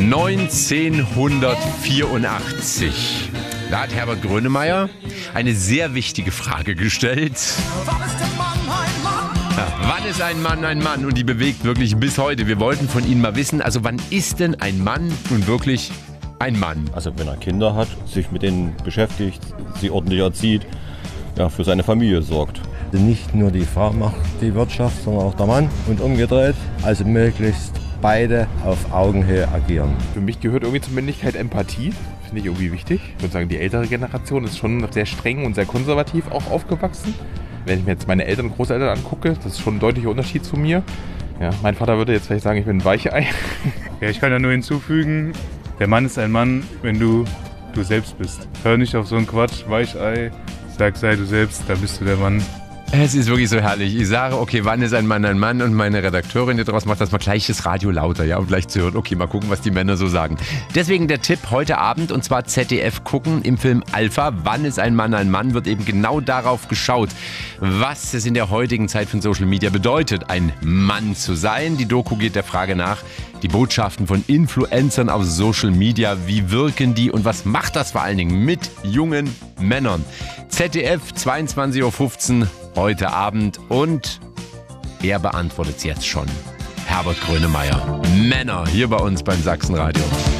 1984. Da hat Herbert Grönemeyer eine sehr wichtige Frage gestellt. Wann ist ein Mann ein Mann? Und die bewegt wirklich bis heute. Wir wollten von Ihnen mal wissen, also wann ist denn ein Mann nun wirklich ein Mann? Also wenn er Kinder hat, sich mit denen beschäftigt, sie ordentlich erzieht, ja, für seine Familie sorgt. Nicht nur die Frau macht die Wirtschaft, sondern auch der Mann und umgedreht. Also möglichst beide auf Augenhöhe agieren. Für mich gehört irgendwie zur Männlichkeit Empathie. Finde ich irgendwie wichtig. Ich würde sagen, die ältere Generation ist schon sehr streng und sehr konservativ auch aufgewachsen. Wenn ich mir jetzt meine Eltern und Großeltern angucke, das ist schon ein deutlicher Unterschied zu mir. Ja, mein Vater würde jetzt vielleicht sagen, ich bin ein Weichei. Ja, ich kann ja nur hinzufügen, der Mann ist ein Mann, wenn du selbst bist. Hör nicht auf so einen Quatsch, Weichei, sei du selbst, da bist du der Mann. Es ist wirklich so herrlich. Ich sage, okay, wann ist ein Mann ein Mann? Und meine Redakteurin, die daraus macht, das mal gleich das Radio lauter, ja, um gleich zu hören. Okay, mal gucken, was die Männer so sagen. Deswegen der Tipp heute Abend, und zwar ZDF gucken im Film Alpha. Wann ist ein Mann, wird eben genau darauf geschaut, was es in der heutigen Zeit von Social Media bedeutet, ein Mann zu sein. Die Doku geht der Frage nach, die Botschaften von Influencern auf Social Media, wie wirken die und was macht das vor allen Dingen mit jungen Männern? ZDF, 22.15 Uhr heute Abend, und er beantwortet es jetzt schon. Herbert Grönemeyer. Männer hier bei uns beim Sachsenradio.